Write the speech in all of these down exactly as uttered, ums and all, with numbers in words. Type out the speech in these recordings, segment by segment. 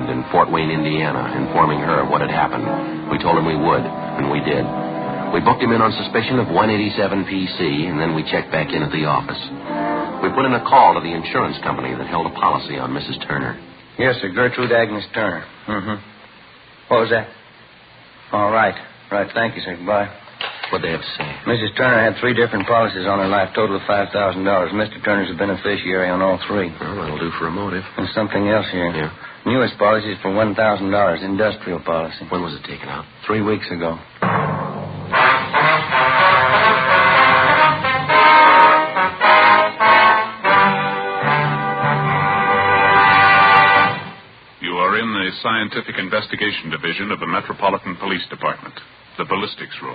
Raymond in Fort Wayne, Indiana, informing her of what had happened. We told him we would, and we did. We booked him in on suspicion of one eighty-seven P C, and then we checked back in at the office. We put in a call to the insurance company that held a policy on Missus Turner. Yes, sir. Gertrude Agnes Turner. Mm-hmm. What was that? All right. Right. Thank you, sir. Goodbye. What'd they have to say? Missus Turner had three different policies on her life, total of five thousand dollars. Mister Turner's a beneficiary on all three. Well, that'll do for a motive. And something else here. Yeah? Newest policy is for one thousand dollars, industrial policy. When was it taken out? Three weeks ago. You are in the Scientific Investigation Division of the Metropolitan Police Department, the ballistics room.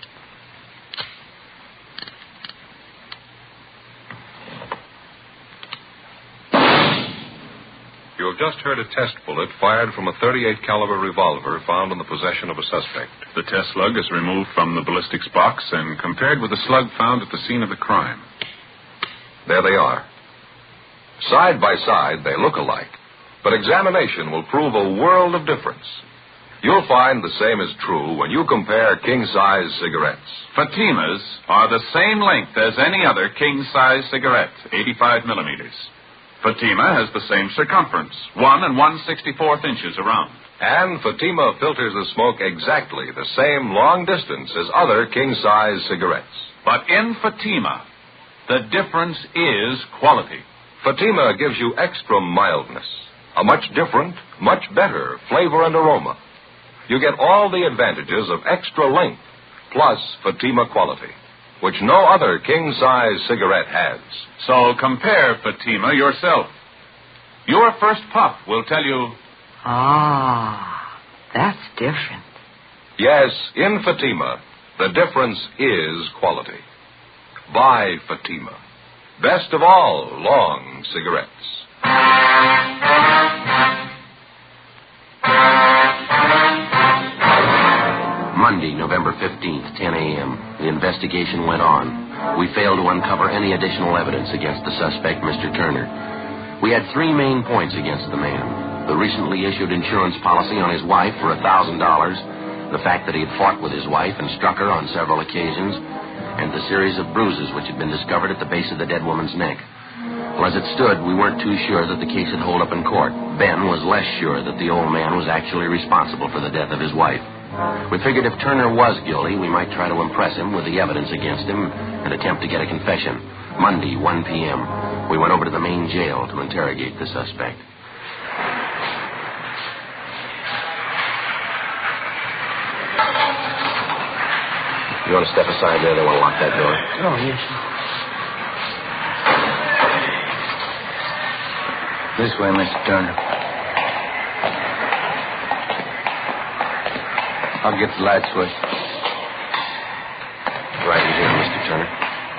You have just heard a test bullet fired from a thirty-eight caliber revolver found in the possession of a suspect. The test slug is removed from the ballistics box and compared with the slug found at the scene of the crime. There they are. Side by side, they look alike, but examination will prove a world of difference. You'll find the same is true when you compare king-size cigarettes. Fatimas are the same length as any other king-size cigarette, eighty-five millimeters. Fatima has the same circumference, one and one sixty-fourth inches around. And Fatima filters the smoke exactly the same long distance as other king-size cigarettes. But in Fatima, the difference is quality. Fatima gives you extra mildness, a much different, much better flavor and aroma. You get all the advantages of extra length, plus Fatima quality, which no other king-size cigarette has. So compare Fatima yourself. Your first puff will tell you... Ah, that's different. Yes, in Fatima, the difference is quality. Buy Fatima. Best of all long cigarettes. Monday, November fifteenth, ten a.m. The investigation went on. We failed to uncover any additional evidence against the suspect, Mister Turner. We had three main points against the man. The recently issued insurance policy on his wife for one thousand dollars, the fact that he had fought with his wife and struck her on several occasions, and the series of bruises which had been discovered at the base of the dead woman's neck. Well, as it stood, we weren't too sure that the case would hold up in court. Ben was less sure that the old man was actually responsible for the death of his wife. We figured if Turner was guilty, we might try to impress him with the evidence against him and attempt to get a confession. Monday, one p.m., we went over to the main jail to interrogate the suspect. You want to step aside there? They want to lock that door. Oh, yes, sir. This way, Mister Turner. I'll get the light switch. Right in here, Mister Turner.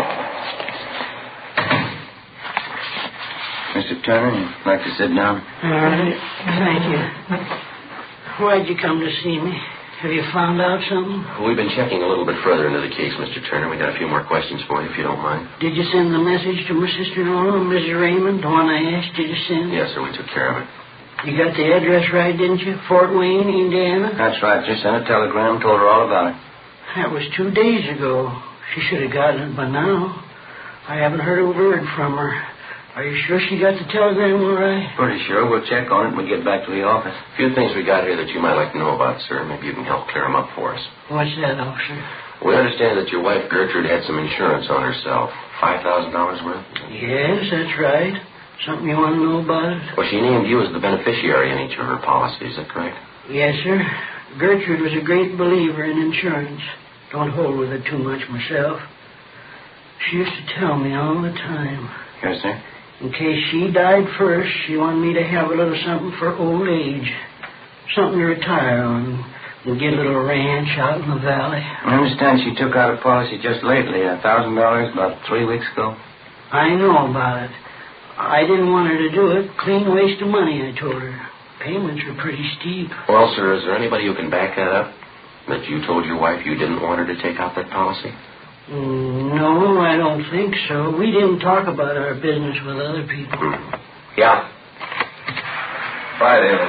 Mister Turner, you'd like to sit down? All right. Thank you. Why'd you come to see me? Have you found out something? We've been checking a little bit further into the case, Mister Turner. We got a few more questions for you, if you don't mind. Did you send the message to my sister-in-law, Missus Raymond, the one I asked you to send? Yes, sir, we took care of it. You got the address right, didn't you? Fort Wayne, Indiana? That's right. Just sent a telegram, told her all about it. That was two days ago. She should have gotten it by now. I haven't heard a word from her. Are you sure she got the telegram all right? Pretty sure. We'll check on it when we get back to the office. A few things we got here that you might like to know about, sir. Maybe you can help clear them up for us. What's that, officer? We understand that your wife, Gertrude, had some insurance on herself. five thousand dollars worth? Yes, that's right. Something you want to know about it? Well, she named you as the beneficiary in each of her policies. Is that correct? Yes, sir. Gertrude was a great believer in insurance. Don't hold with it too much myself. She used to tell me all the time. Yes, sir. In case she died first, she wanted me to have a little something for old age. Something to retire on and get a little ranch out in the valley. I understand she took out a policy just lately, a thousand dollars about three weeks ago. I know about it. I didn't want her to do it. Clean waste of money, I told her. Payments were pretty steep. Well, sir, is there anybody who can back that up? That you told your wife you didn't want her to take out that policy? Mm, no, I don't think so. We didn't talk about our business with other people. Yeah. Friday.